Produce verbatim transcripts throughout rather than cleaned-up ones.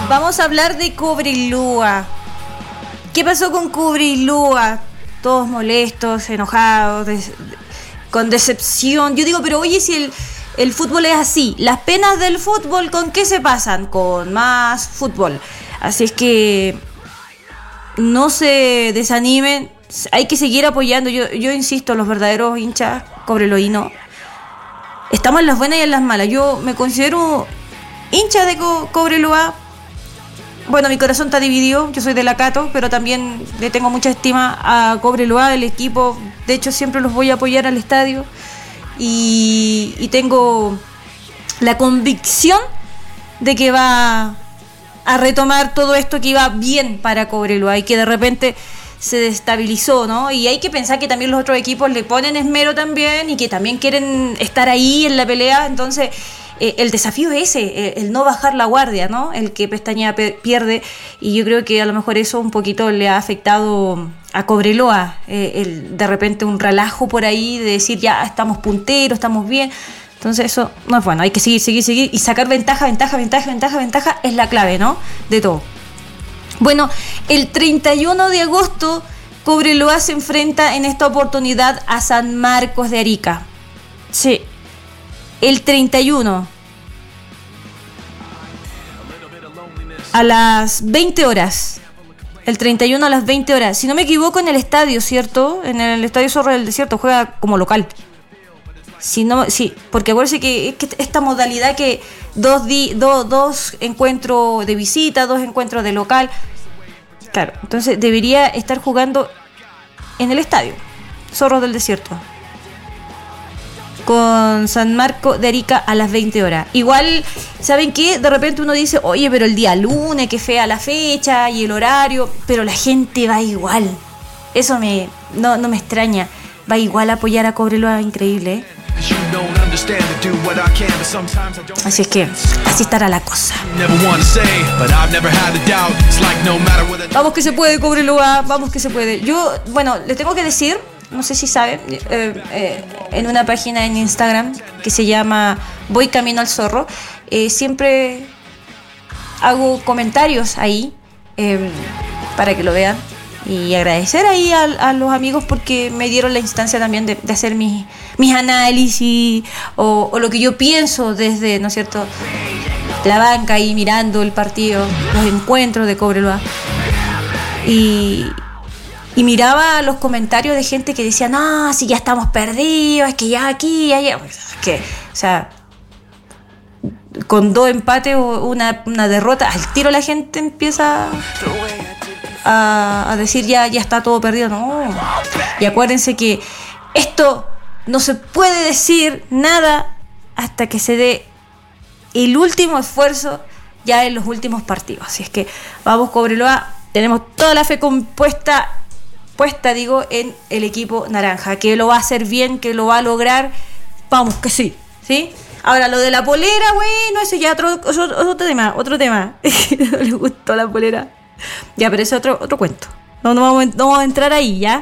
Vamos a hablar de Cobreloa. ¿Qué pasó con Cobreloa? Todos molestos, enojados, des- con decepción. Yo digo, pero oye, si el, el fútbol es así, las penas del fútbol, ¿con qué se pasan? Con más fútbol. Así es que no se desanimen, hay que seguir apoyando. Yo, yo insisto, los verdaderos hinchas cobreloínos, estamos en las buenas y en las malas. Yo me considero hincha de Co- Cobreloa. Bueno, mi corazón está dividido, yo soy de la Cato, pero también le tengo mucha estima a Cobreloa, el equipo. De hecho, siempre los voy a apoyar al estadio. Y, y tengo la convicción de que va a retomar todo esto, que iba bien para Cobreloa y que de repente se destabilizó, ¿no? Y hay que pensar que también los otros equipos le ponen esmero también y que también quieren estar ahí en la pelea. Entonces eh, el desafío es ese, eh, el no bajar la guardia, ¿no? El que Pestaña pe- pierde, y yo creo que a lo mejor eso un poquito le ha afectado a Cobreloa, eh, el, de repente un relajo por ahí de decir ya estamos punteros, estamos bien. Entonces eso no es bueno, hay que seguir, seguir, seguir y sacar ventaja, ventaja, ventaja, ventaja, ventaja es la clave, ¿no? De todo. Bueno, el treinta y uno de agosto Cobreloa se enfrenta en esta oportunidad a San Marcos de Arica. Sí, el treinta y uno a las veinte horas. El treinta y uno a las veinte horas. Si no me equivoco, en el estadio, ¿cierto? En el estadio Zorro del Desierto juega como local. Si no, sí, porque acuérdense que, que esta modalidad que dos, di, do, dos encuentros de visita, dos encuentros de local, claro, entonces debería estar jugando en el estadio Zorros del Desierto con San Marco de Arica a las veinte horas. Igual, ¿saben qué? De repente uno dice, oye, pero el día lunes, qué fea la fecha y el horario, pero la gente va igual. Eso me no, no me extraña. Va igual a apoyar a Cobreloa, increíble, ¿eh? Así es que así estará la cosa. Vamos que se puede, Cobreloa, vamos que se puede. Yo, bueno, le tengo que decir, no sé si saben, eh, eh, en una página en Instagram que se llama Voy Camino al Zorro, eh, siempre hago comentarios ahí eh, para que lo vean. Y agradecer ahí a, a los amigos porque me dieron la instancia también de, de hacer mis, mis análisis o, o lo que yo pienso desde, ¿no es cierto?, la banca ahí mirando el partido, los encuentros de Cobreloa. Y, y miraba los comentarios de gente que decía, no, si ya estamos perdidos, es que ya aquí, allá. Es que, o sea, con dos empates o una, una derrota, al tiro la gente empieza A, a decir ya, ya está todo perdido. No. Y acuérdense que esto no se puede decir nada hasta que se dé el último esfuerzo ya en los últimos partidos. Así es que vamos, Cobreloa, tenemos toda la fe compuesta, puesta, digo, en el equipo naranja, que lo va a hacer bien, que lo va a lograr. Vamos, que sí, ¿sí? Ahora, lo de la polera, bueno, eso ya otro, otro, otro tema, otro tema. No le gustó la polera. Ya, pero ese es otro, otro cuento. No, no, vamos, no vamos a entrar ahí, ¿ya?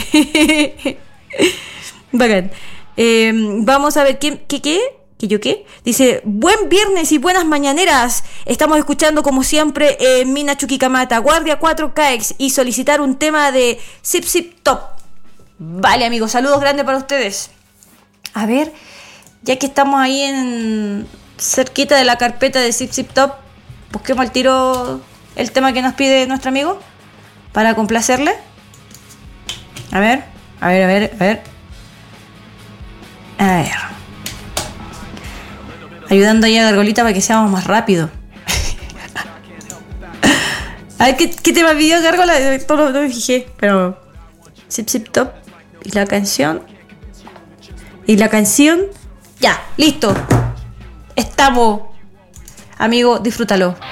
Bacán. Eh, vamos a ver, ¿qué, qué, qué? ¿Qué yo qué? Dice, buen viernes y buenas mañaneras. Estamos escuchando, como siempre, eh, Mina Chuquicamata, Guardia cuatro K X, y solicitar un tema de Zip Zip Top. Vale, amigos, saludos grandes para ustedes. A ver, ya que estamos ahí en cerquita de la carpeta de Zip Zip Top, busquemos al tiro el tema que nos pide nuestro amigo para complacerle. A ver, a ver, a ver, a ver. A ver. Ayudando ahí a Gargolita para que seamos más rápido. A ver, ¿qué, qué tema pidió Gargola? No, no me fijé, pero Zip Zip Top y la canción. Y la canción. Ya, listo. Estamos. Amigo, disfrútalo.